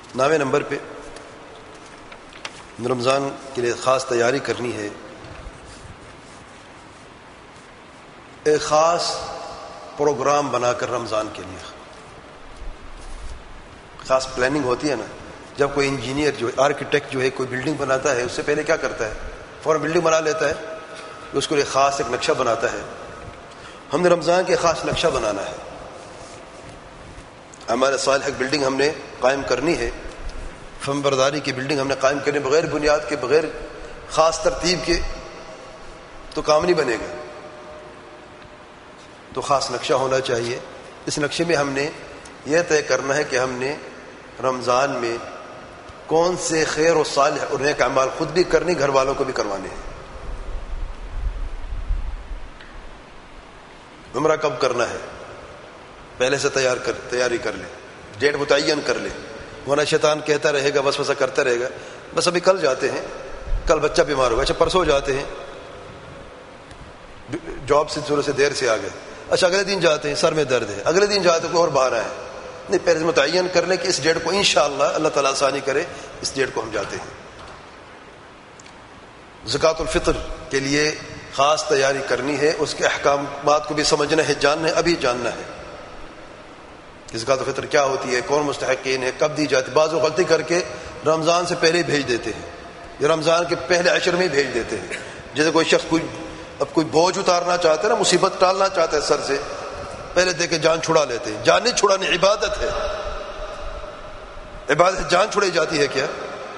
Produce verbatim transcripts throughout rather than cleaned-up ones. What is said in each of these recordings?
نامے نمبر پہ رمضان کے لیے خاص تیاری کرنی ہے. ایک خاص پروگرام بنا کر رمضان کے لیے خاص پلاننگ ہوتی ہے نا. جب کوئی انجینئر جو آرکیٹیکٹ جو ہے کوئی بلڈنگ بناتا ہے اس سے پہلے کیا کرتا ہے؟ فوراً بلڈنگ بنا لیتا ہے. اس کو ایک خاص ایک نقشہ بناتا ہے. ہم نے رمضان کے خاص نقشہ بنانا ہے. ہمارے صالح بلڈنگ ہم نے قائم کرنی ہے. فم برداری کی بلڈنگ ہم نے قائم کرنی بغیر بنیاد کے بغیر خاص ترتیب کے تو کام نہیں بنے گا. تو خاص نقشہ ہونا چاہیے. اس نقشے میں ہم نے یہ طے کرنا ہے کہ ہم نے رمضان میں کون سے خیر و صالح اور نیک اعمال خود بھی کرنے گھر والوں کو بھی کروانے ہیں. عمرہ کب کرنا ہے پہلے سے تیار کر تیاری کر لے. ڈیٹ متعین کر لے ورنہ شیطان کہتا رہے گا وسوسہ کرتا رہے گا بس ابھی کل جاتے ہیں, کل بچہ بیمار ہوگا, اچھا پرسوں جاتے ہیں, جاب سے تھوڑے سے دیر سے آ گئے, اچھا اگلے دن جاتے ہیں سر میں درد ہے, اگلے دن جاتے کوئی اور باہر آئے. نہیں, پہلے متعین کر لیں کہ اس ڈیٹ کو انشاءاللہ اللہ تعالیٰ آسانی کرے اس ڈیٹ کو ہم جاتے ہیں. زکوٰۃ الفطر کے لیے خاص تیاری کرنی ہے. اس کے احکامات کو بھی سمجھنا ہے, جاننا ہے, ابھی جاننا ہے کہ زکوٰۃ الفطر کیا ہوتی ہے, کون مستحقین ہے, کب دی جاتی. بعض لوگ غلطی کر کے رمضان سے پہلے ہی بھیج دیتے ہیں یا رمضان کے پہلے عشر میں ہی بھیج دیتے ہیں. جیسے کوئی شخص کوئی اب کوئی بوجھ اتارنا چاہتا ہے نا, مصیبت ٹالنا چاہتا ہے سر سے, پہلے دے کے جان چھڑا لیتے ہیں. جان نہیں چھڑانی, عبادت ہے. عبادت جان چھڑائی جاتی ہے کیا؟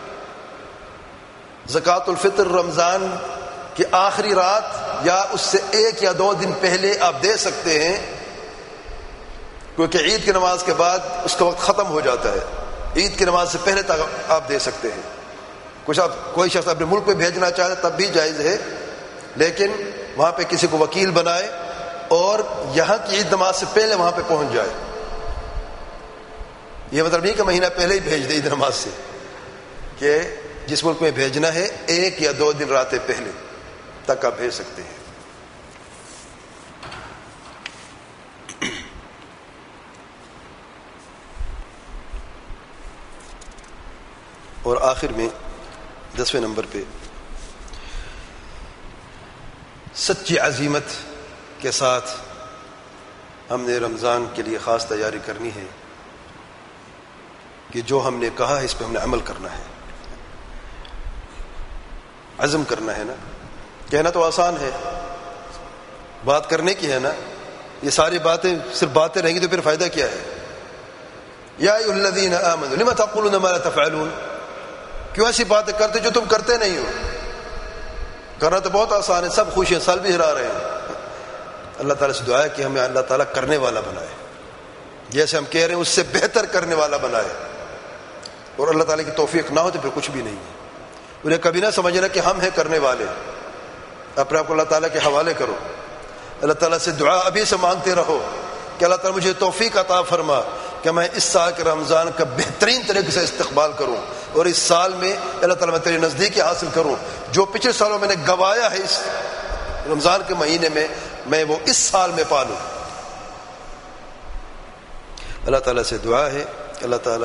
زکوٰۃ الفطر رمضان کی آخری رات یا اس سے ایک یا دو دن پہلے آپ دے سکتے ہیں, کیونکہ عید کی نماز کے بعد اس کا وقت ختم ہو جاتا ہے. عید کی نماز سے پہلے تک آپ دے سکتے ہیں. کچھ آپ کوئی شخص اپنے ملک میں بھیجنا چاہے تب بھی جائز ہے, لیکن وہاں پہ کسی کو وکیل بنائے اور یہاں کی عید نماز سے پہلے وہاں پہ پہنچ جائے. یہ مطلب نہیں کہ مہینہ پہلے ہی بھیج دے عید نماز سے, کہ جس ملک میں بھیجنا ہے ایک یا دو دن راتیں پہلے تک آپ بھیج سکتے ہیں. اور آخر میں دسویں نمبر پہ سچی عزیمت کے ساتھ ہم نے رمضان کے لیے خاص تیاری کرنی ہے کہ جو ہم نے کہا ہے اس پہ ہم نے عمل کرنا ہے. عزم کرنا ہے نا. کہنا تو آسان ہے, بات کرنے کی ہے نا. یہ ساری باتیں صرف باتیں رہیں گی تو پھر فائدہ کیا ہے؟ یا ایھا الذین آمنوا لم تقولون ما لا تفعلون. کیوں ایسی باتیں کرتے جو تم کرتے نہیں ہو؟ کرنا تو بہت آسان ہے, سب خوش ہیں, سال بھی ہرا رہے ہیں. اللہ تعالیٰ سے دعا ہے کہ ہمیں اللہ تعالیٰ کرنے والا بنائے, جیسے ہم کہہ رہے ہیں اس سے بہتر کرنے والا بنائے. اور اللہ تعالیٰ کی توفیق نہ ہو تو پھر کچھ بھی نہیں ہے. انہیں کبھی نہ سمجھنا کہ ہم ہیں کرنے والے. اپنے آپ کو اللہ تعالیٰ کے حوالے کرو. اللہ تعالیٰ سے دعا ابھی سے مانگتے رہو کہ اللہ تعالیٰ مجھے توفیق عطا فرما کہ میں اس سال کے رمضان کا بہترین طریقے سے استقبال کروں, اور اس سال میں اللہ تعالیٰ میں تیری نزدیکی حاصل کروں. جو پچھلے سالوں میں نے گوایا ہے اس رمضان کے مہینے میں, میں وہ اس سال میں پالوں. اللہ تعالیٰ سے دعا ہے کہ اللہ تعالیٰ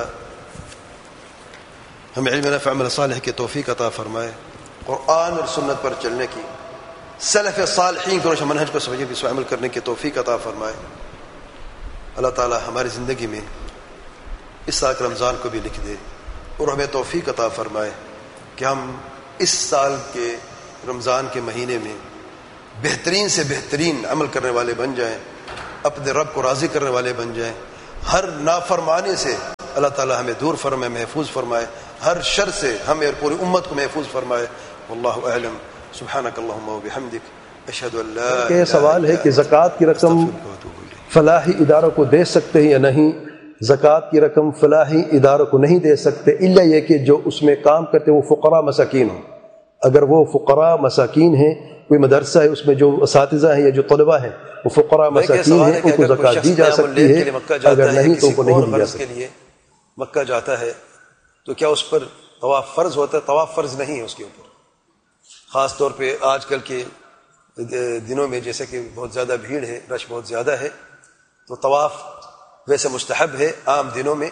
ہمیں علم نافع عمل صالح کی توفیق عطا فرمائے, قرآن اور سنت پر چلنے کی, سلف صالحین کے روش منہج کو سمجھنے کی عمل کرنے کی توفیق عطا فرمائے. اللہ تعالیٰ ہماری زندگی میں اس سال کے رمضان کو بھی لکھ دے اور ہمیں توفیق عطا فرمائے کہ ہم اس سال کے رمضان کے مہینے میں بہترین سے بہترین عمل کرنے والے بن جائیں, اپنے رب کو راضی کرنے والے بن جائیں. ہر نافرمانی سے اللہ تعالیٰ ہمیں دور فرمائے, محفوظ فرمائے. ہر شر سے ہمیں اور پوری امت کو محفوظ فرمائے. واللہ اعلم. سبحانک اللہم و بحمدک اشہد ان لا الہ الا انت. یہ سوال ہے کہ زکوٰۃ کی رقم فلاحی اداروں کو دے سکتے ہیں یا نہیں. زکوٰۃ کی رقم فلاحی اداروں کو نہیں دے سکتے الا یہ کہ جو اس میں کام کرتے وہ فقراء مساکین ہوں. اگر وہ فقراء مساکین ہیں, کوئی مدرسہ ہے اس میں جو اساتذہ ہیں یا جو طلباء ہیں وہ فقراء مساکین ہیں, ان کو زکوٰۃ دی جا سکتی ہے. اگر نہیں تو ان کو نہیں دی جا سکتی. کے لیے مکہ جاتا ہے تو کیا اس پر طواف فرض ہوتا ہے؟ طواف فرض نہیں ہے اس کے اوپر. خاص طور پہ آج کل کے دنوں میں جیسے کہ بہت زیادہ بھیڑ ہے, رش بہت زیادہ ہے, تو طواف ویسے مستحب ہے عام دنوں میں.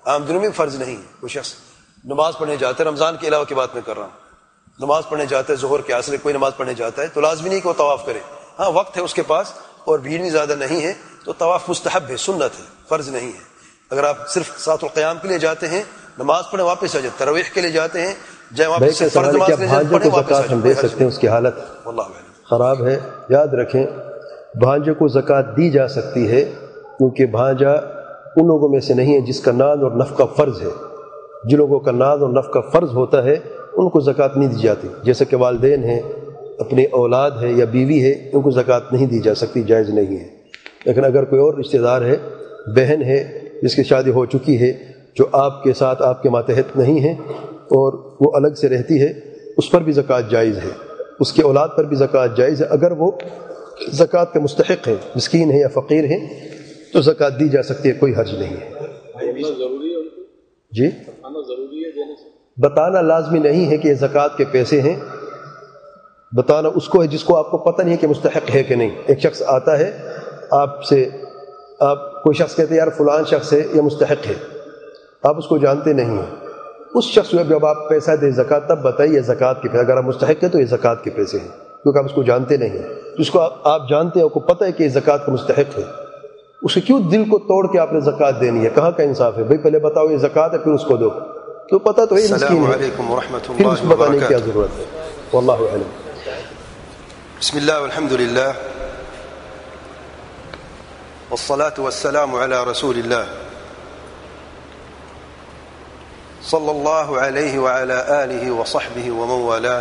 عام دنوں میں فرض نہیں ہے. کوئی شخص نماز پڑھنے جاتا ہے، رمضان کے علاوہ کی بات میں کر رہا ہوں، نماز پڑھنے جاتا ہے ظہر کے عصر کوئی نماز پڑھنے جاتا ہے تو لازمی نہیں کہ وہ طواف کرے. ہاں وقت ہے اس کے پاس اور بھیڑ بھی زیادہ نہیں ہے تو طواف مستحب ہے، سنت ہے، فرض نہیں ہے. اگر آپ صرف سات القیام کے لیے جاتے ہیں، نماز پڑھیں واپس آ جائیں، تراویح کے لیے جاتے ہیں جائیں واپس سے فرض نماز کے لیے پڑھیں واپس آ جائیں. ہم دے سکتے ہیں، اس کی حالت واللہ خراب ہے. یاد رکھیں بھانجے کو زکوٰۃ دی جا سکتی ہے کیونکہ بھانجا ان لوگوں میں سے نہیں ہے جس کا نان اور نفقہ فرض ہے. جن لوگوں کا نان اور نفقہ فرض ہوتا ہے ان کو زکوٰۃ نہیں دی جاتی، جیسے کہ والدین ہیں، اپنی اولاد ہے یا بیوی ہے، ان کو زکوٰۃ نہیں دی جا سکتی، جائز نہیں ہے. لیکن اگر کوئی اور رشتہ دار ہے، بہن ہے جس کی شادی ہو چکی ہے، جو آپ کے ساتھ آپ کے ماتحت نہیں ہے اور وہ الگ سے رہتی ہے، اس پر بھی زکوٰۃ جائز ہے، اس کی اولاد پر بھی زکوٰۃ جائز ہے. اگر وہ زکوٰۃ کے مستحق ہے، مسکین ہے یا فقیر ہے تو زکوٰۃ دی جا سکتی ہے، کوئی حرج نہیں ہے. جی بتانا لازمی نہیں ہے کہ یہ زکوٰۃ کے پیسے ہیں، بتانا اس کو ہے جس کو آپ کو پتہ نہیں ہے کہ مستحق ہے کہ نہیں. ایک شخص آتا ہے آپ سے، آپ کوئی شخص کہتے ہیں یار فلان شخص ہے یہ مستحق ہے، آپ اس کو جانتے نہیں ہیں. اس شخص کو جب آپ پیسہ دیں زکوٰۃ تب بتائیے زکوٰۃ کے پیسے، اگر آپ مستحق ہے تو یہ زکوٰۃ کے پیسے ہیں، کیونکہ آپ اس کو جانتے نہیں ہیں. جس کو آپ آپ جانتے ہیں، آپ کو پتہ ہے کہ یہ زکوٰۃ کا مستحق ہے، اسے کیوں دل کو توڑ کے آپ نے زکوٰۃ دینی ہے؟ کہاں کا انصاف ہے بھائی؟ پہلے بتاؤ یہ زکوٰۃ ہے پھر اس کو دو، تو پتہ تو ہے مسکین ہے، پھر اس کو بتانے کی کیا ضرورت ہے؟ واللہ اعلم. بسم اللہ والحمد للہ والصلاة والسلام على رسول اللہ صلی اللہ علیہ وعلى آلہ وصحبہ ومن والاه.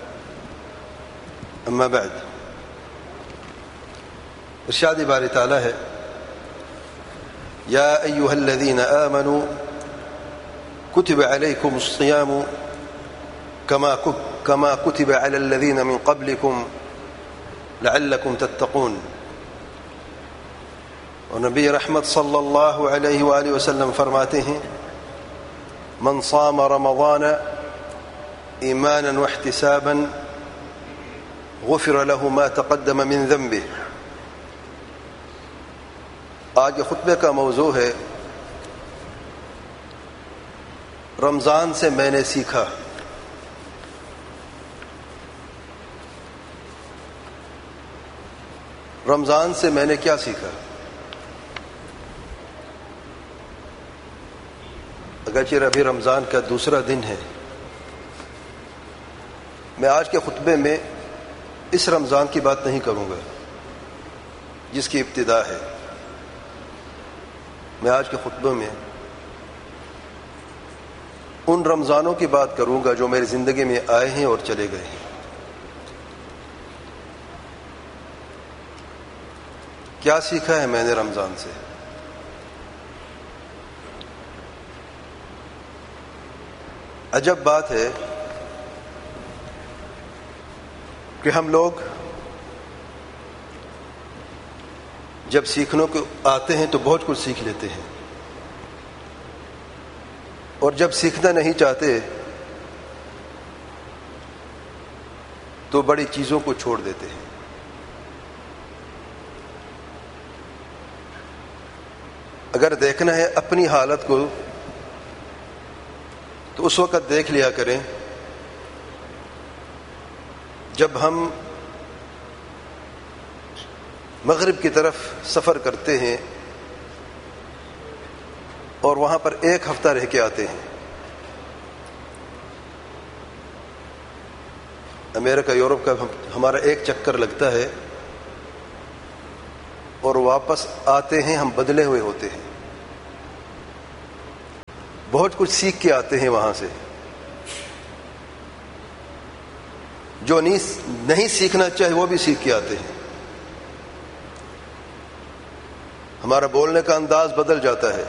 اما بعد، ارشاد باری تعالی ہے یا ایہا الذین آمنوا کتب علیکم الصیام کما کما کتب علی الذین من قبلکم لعلکم تتقون. اور نبی رحمت صلی اللہ علیہ وآلہ وسلم فرماتے ہیں من صام رمضان ایمانا واحتسابا غفر له ما تقدم من ذنبه. آج کے خطبے کا موضوع ہے رمضان سے میں نے سیکھا. رمضان سے میں نے کیا سیکھا؟ اگرچہ ابھی رمضان کا دوسرا دن ہے، میں آج کے خطبے میں اس رمضان کی بات نہیں کروں گا جس کی ابتدا ہے. میں آج کے خطبے میں ان رمضانوں کی بات کروں گا جو میری زندگی میں آئے ہیں اور چلے گئے ہیں. کیا سیکھا ہے میں نے رمضان سے؟ عجب بات ہے کہ ہم لوگ جب سیکھنے کو آتے ہیں تو بہت کچھ سیکھ لیتے ہیں، اور جب سیکھنا نہیں چاہتے تو بڑی چیزوں کو چھوڑ دیتے ہیں. اگر دیکھنا ہے اپنی حالت کو تو اس وقت دیکھ لیا کریں جب ہم مغرب کی طرف سفر کرتے ہیں اور وہاں پر ایک ہفتہ رہ کے آتے ہیں. امریکہ یورپ کا ہمارا ایک چکر لگتا ہے اور واپس آتے ہیں ہم بدلے ہوئے ہوتے ہیں. بہت کچھ سیکھ کے آتے ہیں وہاں سے، جو نہیں سیکھنا چاہے وہ بھی سیکھ کے آتے ہیں. ہمارا بولنے کا انداز بدل جاتا ہے،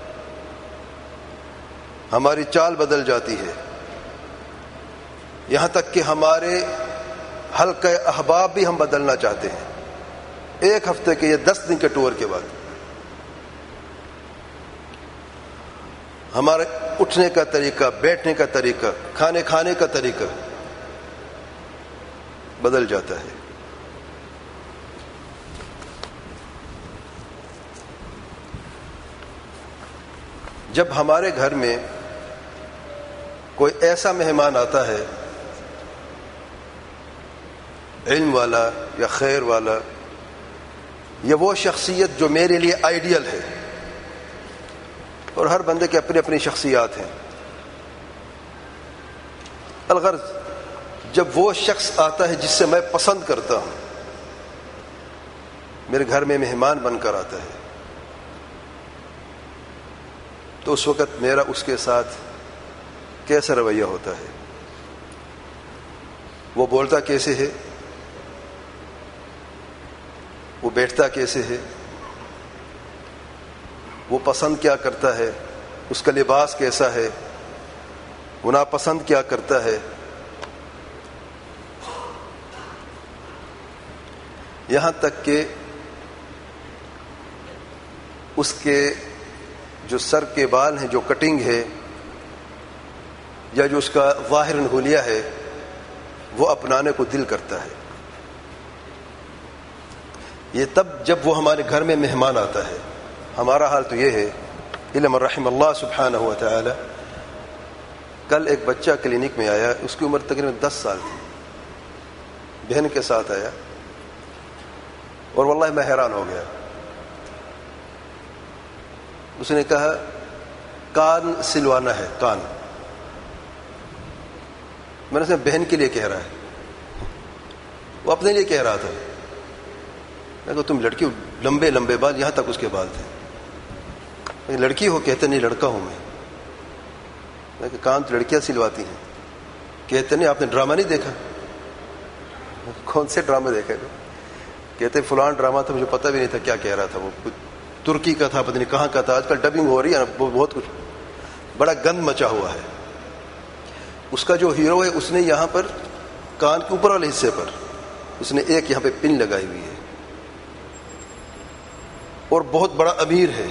ہماری چال بدل جاتی ہے، یہاں تک کہ ہمارے حلقہ احباب بھی ہم بدلنا چاہتے ہیں ایک ہفتے کے یا دس دن کے ٹور کے بعد. ہمارے اٹھنے کا طریقہ، بیٹھنے کا طریقہ، کھانے کھانے کا طریقہ بدل جاتا ہے. جب ہمارے گھر میں کوئی ایسا مہمان آتا ہے علم والا یا خیر والا یا وہ شخصیت جو میرے لیے آئیڈیل ہے، اور ہر بندے کی اپنی اپنی شخصیات ہیں، الغرض جب وہ شخص آتا ہے جس سے میں پسند کرتا ہوں، میرے گھر میں مہمان بن کر آتا ہے، تو اس وقت میرا اس کے ساتھ کیسا رویہ ہوتا ہے؟ وہ بولتا کیسے ہے؟ وہ بیٹھتا کیسے ہے؟ وہ پسند کیا کرتا ہے؟ اس کا لباس کیسا ہے؟ وہ ناپسند کیا کرتا ہے؟ یہاں تک کہ اس کے جو سر کے بال ہیں، جو کٹنگ ہے، یا جو اس کا ظاہر حلیہ ہے، وہ اپنانے کو دل کرتا ہے۔ یہ تب جب وہ ہمارے گھر میں مہمان آتا ہے۔ ہمارا حال تو یہ ہے، الا من رحم اللہ سبحانہ و تعالی۔ کل ایک بچہ کلینک میں آیا، اس کی عمر تقریباً دس سال تھی، بہن کے ساتھ آیا، اور واللہ میں حیران ہو گیا۔ اس نے کہا کان سلوانا ہے، کان۔ میں نے کہا بہن کے لیے کہہ رہا ہے، وہ اپنے لیے کہہ رہا تھا۔ میں کہا تم لڑکی ہو، لمبے لمبے بال، یہاں تک اس کے بال تھے۔ لڑکی ہو؟ کہتے نہیں لڑکا ہوں میں۔ میں کہا کان تو لڑکیاں سلواتی ہیں۔ کہتے نہیں آپ نے ڈرامہ نہیں دیکھا؟ کون سے ڈرامے دیکھے؟ کہتے فلان ڈرامہ تھا، مجھے پتہ بھی نہیں تھا کیا کہہ رہا تھا، وہ کچھ ترکی کا تھا، پتہ نہیں کہاں کا تھا۔ آج کل ڈبنگ ہو رہی ہے، بہت کچھ بڑا گند مچا ہوا ہے۔ اس کا جو ہیرو ہے، اس نے یہاں پر کان کے اوپر والے حصے پر اس نے ایک یہاں پہ پن لگائی ہوئی ہے، اور بہت بڑا امیر ہے۔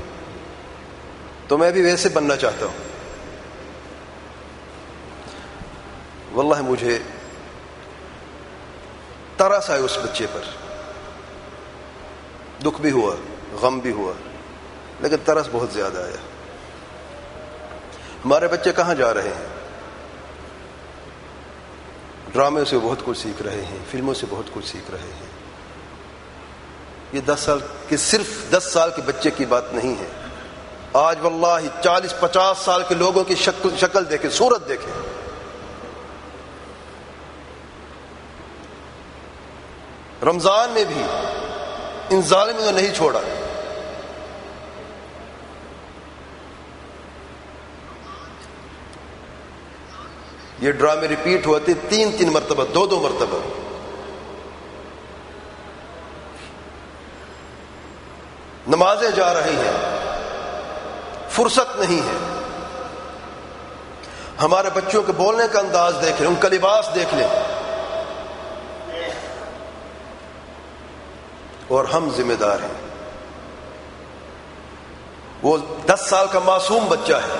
تو میں بھی ویسے بننا چاہتا ہوں۔ واللہ مجھے ترس آئے اس بچے پر، دکھ بھی ہوا، غم بھی ہوا، لیکن ترس بہت زیادہ آیا۔ ہمارے بچے کہاں جا رہے ہیں؟ ڈرامے سے بہت کچھ سیکھ رہے ہیں، فلموں سے بہت کچھ سیکھ رہے ہیں۔ یہ دس سال کے صرف دس سال کے بچے کی بات نہیں ہے۔ آج واللہ چالیس پچاس سال کے لوگوں کی شکل شکل دیکھیں، صورت دیکھیں۔ رمضان میں بھی ان ظالموں نے نہیں چھوڑا۔ یہ ڈرامے ریپیٹ ہوتے تین تین مرتبہ، دو دو مرتبہ۔ نمازیں جا رہی ہیں، فرصت نہیں ہے۔ ہمارے بچوں کے بولنے کا انداز دیکھ لیں، ان کا لباس دیکھ لیں، اور ہم ذمہ دار ہیں۔ وہ دس سال کا معصوم بچہ ہے،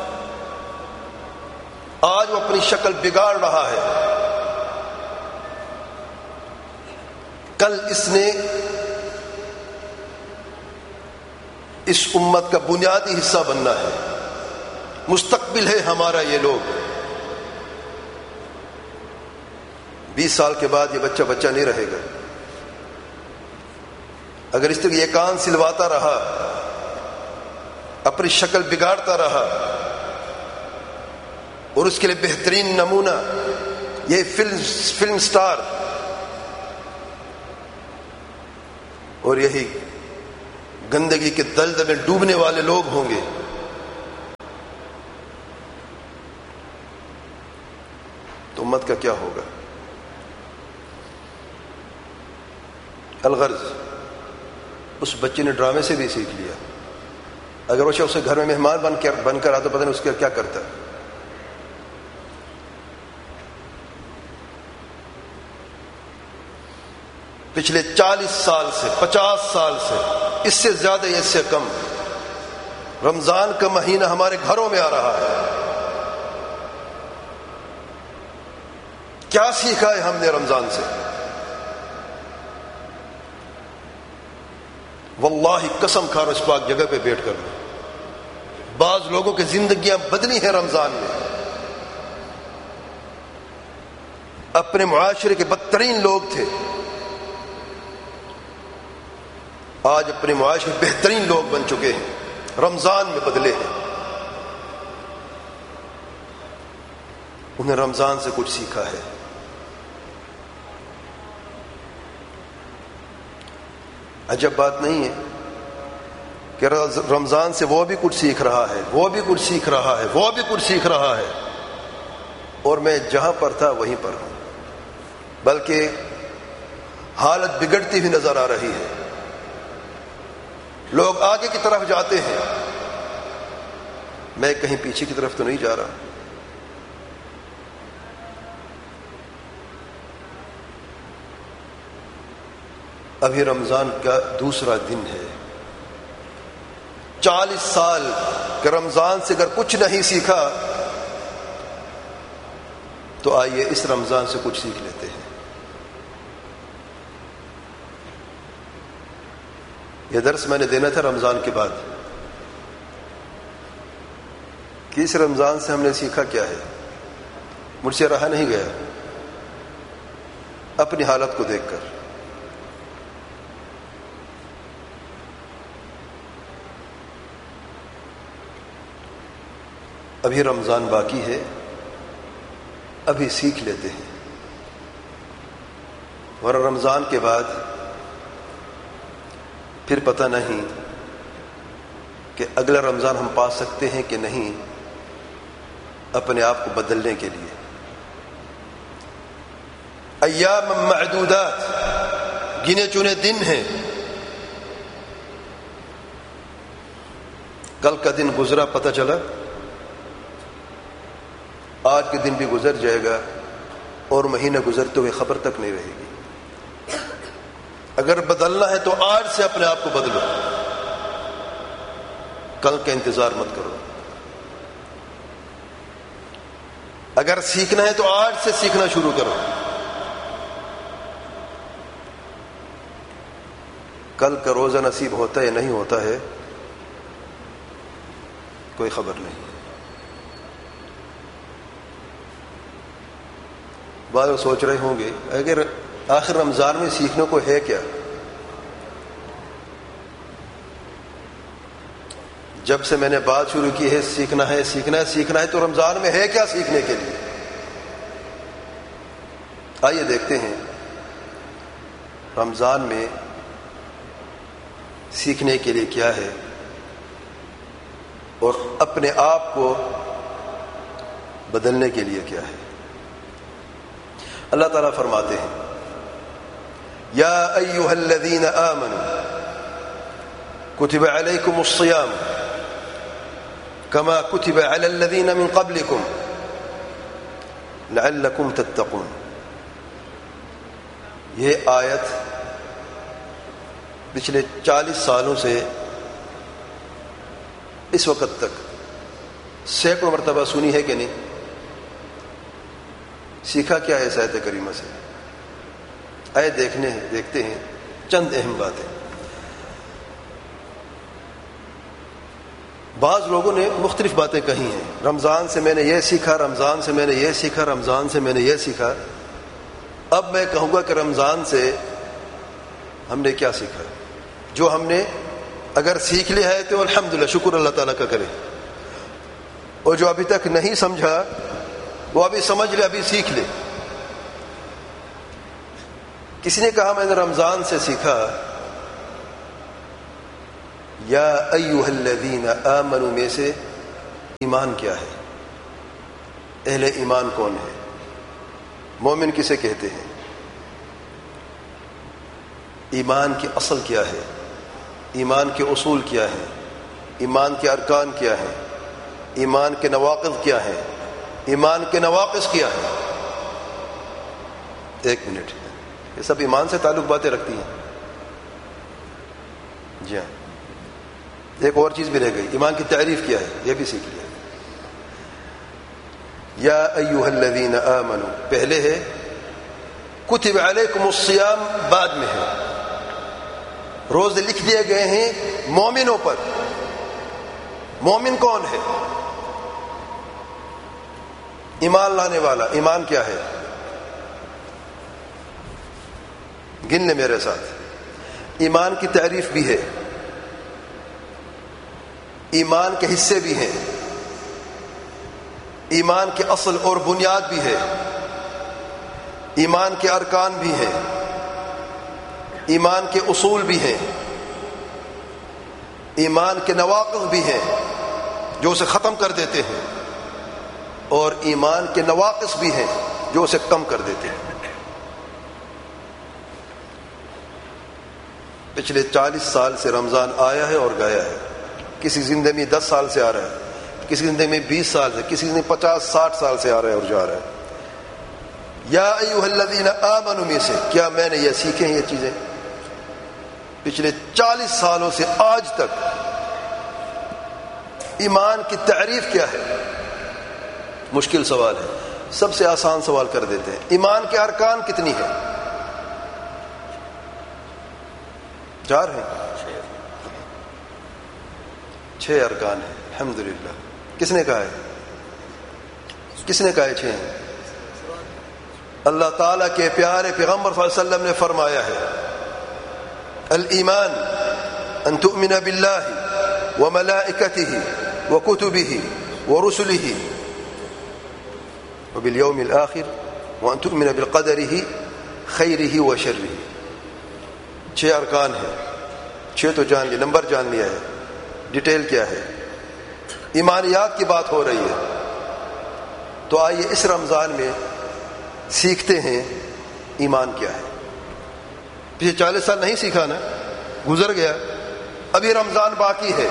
آج وہ اپنی شکل بگاڑ رہا ہے، کل اس نے اس امت کا بنیادی حصہ بننا ہے، مستقبل ہے ہمارا یہ لوگ۔ بیس سال کے بعد یہ بچہ بچہ نہیں رہے گا۔ اگر اس طرح یہ کان سلواتا رہا، اپنی شکل بگاڑتا رہا، اور اس کے لیے بہترین نمونہ یہ فلم فلم سٹار اور یہی گندگی کے دلدل میں ڈوبنے والے لوگ ہوں گے، تو امت کا کیا ہوگا؟ الغرض اس بچے نے ڈرامے سے بھی سیکھ لیا۔ اگر وہ اسے گھر میں مہمان بن کر بن کر آتا تو پتہ نہیں اس کا کیا کرتا۔ پچھلے چالیس سال سے، پچاس سال سے، اس سے زیادہ یا اس سے کم، رمضان کا مہینہ ہمارے گھروں میں آ رہا ہے۔ کیا سیکھا ہے ہم نے رمضان سے؟ واللہ قسم کھا رہا اس پاک جگہ پہ بیٹھ کر بعض لوگوں کی زندگیاں بدلی ہیں رمضان میں. اپنے معاشرے کے بدترین لوگ تھے، آج اپنے معاشرے بہترین لوگ بن چکے ہیں، رمضان میں بدلے ہیں. انہیں رمضان سے کچھ سیکھا ہے. عجب بات نہیں ہے کہ رمضان سے وہ بھی کچھ سیکھ رہا ہے، وہ بھی کچھ سیکھ رہا ہے، وہ بھی کچھ سیکھ رہا ہے، اور میں جہاں پر تھا وہیں پر ہوں، بلکہ حالت بگڑتی ہوئی نظر آ رہی ہے. لوگ آگے کی طرف جاتے ہیں، میں کہیں پیچھے کی طرف تو نہیں جا رہا. ابھی رمضان کا دوسرا دن ہے. چالیس سال کہ رمضان سے اگر کچھ نہیں سیکھا تو آئیے اس رمضان سے کچھ سیکھ لیتے ہیں. یہ درس میں نے دینا تھا رمضان کے بعد کہ اس رمضان سے ہم نے سیکھا کیا ہے. مجھ سے رہا نہیں گیا اپنی حالت کو دیکھ کر. ابھی رمضان باقی ہے، ابھی سیکھ لیتے ہیں، اور رمضان کے بعد پھر پتہ نہیں کہ اگلا رمضان ہم پا سکتے ہیں کہ نہیں اپنے آپ کو بدلنے کے لیے. ایام معدودات، گنے چنے دن ہیں. کل کا دن گزرا پتہ چلا، آج کے دن بھی گزر جائے گا، اور مہینہ گزرتے ہوئے خبر تک نہیں رہے گی. اگر بدلنا ہے تو آج سے اپنے آپ کو بدلو، کل کا انتظار مت کرو. اگر سیکھنا ہے تو آج سے سیکھنا شروع کرو. کل کا روزہ نصیب ہوتا ہے یا نہیں ہوتا ہے کوئی خبر نہیں. بعض لوگ سوچ رہے ہوں گے اگر آخر رمضان میں سیکھنے کو ہے کیا؟ جب سے میں نے بات شروع کی ہے سیکھنا ہے سیکھنا ہے سیکھنا ہے، تو رمضان میں ہے کیا سیکھنے کے لیے؟ آئیے دیکھتے ہیں رمضان میں سیکھنے کے لیے کیا ہے، اور اپنے آپ کو بدلنے کے لیے کیا ہے. اللہ تعالیٰ فرماتے ہیں یا ایھا الذین آمنوا کتب علیکم الصیام کما کتب علی الذین من قبلکم لعلکم تتقون. یہ آیت پچھلے چالیس سالوں سے اس وقت تک سینکڑوں مرتبہ سنی ہے کہ نہیں؟ سیکھا کیا ہے اس آیت کریمہ سے؟ آئے دیکھنے ہیں دیکھتے ہیں چند اہم باتیں. بعض لوگوں نے مختلف باتیں کہی ہیں. رمضان سے میں نے یہ سیکھا، رمضان سے میں نے یہ سیکھا، رمضان سے میں نے یہ سیکھا. اب میں کہوں گا کہ رمضان سے ہم نے کیا سیکھا. جو ہم نے اگر سیکھ لیا ہے تو الحمدللہ شکر اللہ تعالیٰ کا کرے، اور جو ابھی تک نہیں سمجھا وہ ابھی سمجھ لے، ابھی سیکھ لے. کسی نے کہا میں نے رمضان سے سیکھا یا ایھا الذین آمنوا میں سے ایمان کیا ہے، اہل ایمان کون ہے، مومن کسے کہتے ہیں، ایمان کی اصل کیا ہے، ایمان کے اصول کیا ہیں، ایمان کے ارکان کیا ہیں، ایمان کے نواقض کیا ہیں، ایمان کے نواقص کیا ہے. ایک منٹ، یہ سب ایمان سے تعلق باتیں رکھتی ہیں. جی ہاں، ایک اور چیز بھی رہ گئی، ایمان کی تعریف کیا ہے، یہ بھی سیکھ لیا. یا ایھا الذین آمنوا پہلے ہے، کتب علیکم الصیام بعد میں ہے. روزے لکھ دیے گئے ہیں مومنوں پر. مومن کون ہے؟ ایمان لانے والا. ایمان کیا ہے؟ گن لے میرے ساتھ. ایمان کی تعریف بھی ہے, ایمان کے حصے بھی ہیں, ایمان کے اصل اور بنیاد بھی ہے, ایمان کے ارکان بھی ہیں, ایمان کے اصول بھی ہیں, ایمان کے نواقض بھی ہیں جو اسے ختم کر دیتے ہیں, اور ایمان کے نواقص بھی ہیں جو اسے کم کر دیتے ہیں. پچھلے چالیس سال سے رمضان آیا ہے اور گیا ہے. کسی زندگی میں دس سال سے آ رہا ہے, کسی زندگی میں بیس سال سے, کسی زندگی میں پچاس ساٹھ سال سے آ رہا ہے اور جا رہا ہے. یا ایھا الذین آمنوا میں سے کیا میں نے یہ سیکھے ہیں یہ چیزیں؟ پچھلے چالیس سالوں سے آج تک ایمان کی تعریف کیا ہے؟ مشکل سوال ہے. سب سے آسان سوال کر دیتے ہیں, ایمان کے ارکان کتنی ہے؟ چار ہیں, چھ ارکان ہیں. الحمدللہ. کس نے کہا ہے؟ کس نے کہا ہے چھ ہیں؟ اللہ تعالیٰ کے پیارے پیغمبر صلی اللہ علیہ وسلم نے فرمایا ہے, الایمان ان تؤمن باللہ وملائکتہ وکتبہ ورسلہ وبالیوم الآخر وان تؤمن بقدرہ خیرہ وشرہ. چھ ارکان ہیں. چھ تو جان لیا, نمبر جان لیا ہے, ڈیٹیل کیا ہے؟ ایمانیات کی بات ہو رہی ہے. تو آئیے اس رمضان میں سیکھتے ہیں ایمان کیا ہے. پچھلے چالیس سال نہیں سیکھا نا, گزر گیا. ابھی رمضان باقی ہے,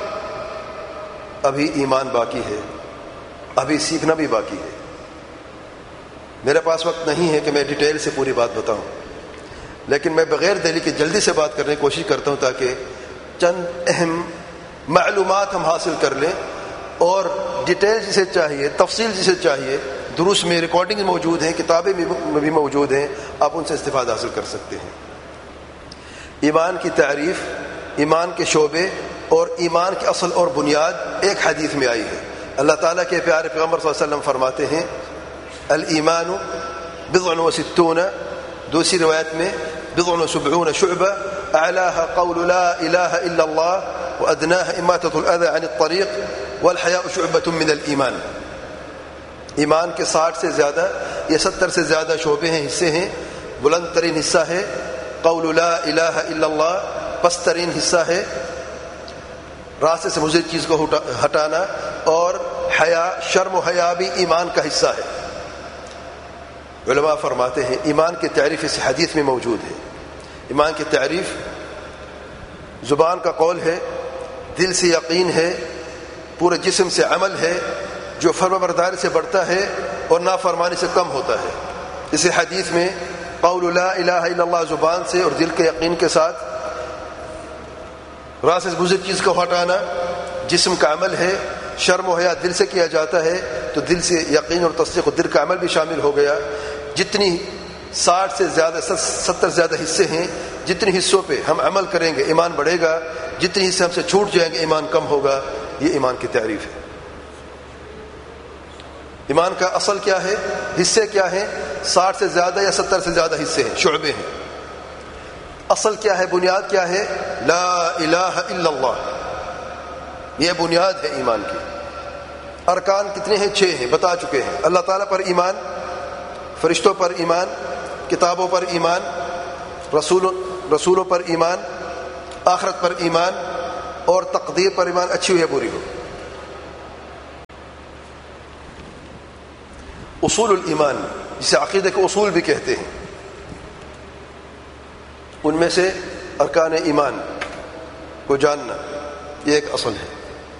ابھی ایمان باقی ہے, ابھی سیکھنا بھی باقی ہے. میرے پاس وقت نہیں ہے کہ میں ڈیٹیل سے پوری بات بتاؤں, لیکن میں بغیر دہلی کے جلدی سے بات کرنے کی کوشش کرتا ہوں تاکہ چند اہم معلومات ہم حاصل کر لیں, اور ڈیٹیل جسے چاہیے, تفصیل جسے چاہیے, دروس میں ریکارڈنگ موجود ہیں, کتابیں بھی موجود ہیں, آپ ان سے استفادہ حاصل کر سکتے ہیں. ایمان کی تعریف, ایمان کے شعبے اور ایمان کے اصل اور بنیاد ایک حدیث میں آئی ہے. اللہ تعالیٰ کے پیارے پیغمبر صلی اللہ علیہ وسلم فرماتے ہیں, الایمان بضع و ستون, دوسری روایت میں بضع و سبعون شعبہ, اعلاها قول لا الہ الا اللہ وادناها اماتۃ الاذى عن الطریق والحیاء شعبۃ من الایمان. ایمان کے ساٹھ سے زیادہ یا ستر سے زیادہ شعبے ہیں, حصے ہیں. بلند ترین حصہ ہے قول لا الہ الا اللہ, پست ترین حصہ ہے راستے سے مضر چیز کو ہٹانا, اور حیا, شرم و حیا بھی ایمان کا حصہ ہے. علماء فرماتے ہیں ایمان کی تعریف اس حدیث میں موجود ہے. ایمان کی تعریف زبان کا قول ہے, دل سے یقین ہے, پورے جسم سے عمل ہے, جو فرمانبرداری سے بڑھتا ہے اور نافرمانی سے کم ہوتا ہے. اس حدیث میں قول لا الہ الا اللہ زبان سے اور دل کے یقین کے ساتھ, راہ سے گزر چیز کو ہٹانا جسم کا عمل ہے, شرم و حیا دل سے کیا جاتا ہے, تو دل سے یقین اور تصدیق و دل کا عمل بھی شامل ہو گیا. جتنی ساٹھ سے زیادہ ستر زیادہ حصے ہیں, جتنے حصوں پہ ہم عمل کریں گے ایمان بڑھے گا, جتنے حصے ہم سے چھوٹ جائیں گے ایمان کم ہوگا. یہ ایمان کی تعریف ہے. ایمان کا اصل کیا ہے, حصے کیا ہیں؟ ساٹھ سے زیادہ یا ستر سے زیادہ حصے ہیں, شعبے ہیں. اصل کیا ہے, بنیاد کیا ہے؟ لا الہ الا اللہ, یہ بنیاد ہے ایمان کی. ارکان کتنے ہیں؟ چھ ہیں, بتا چکے ہیں. اللہ تعالیٰ پر ایمان, فرشتوں پر ایمان, کتابوں پر ایمان, رسول رسولوں پر ایمان, آخرت پر ایمان, اور تقدیر پر ایمان, اچھی ہو یا بری ہو. اصول الایمان, جسے عقیدہ کے اصول بھی کہتے ہیں, ان میں سے ارکان ایمان کو جاننا یہ ایک اصل ہے.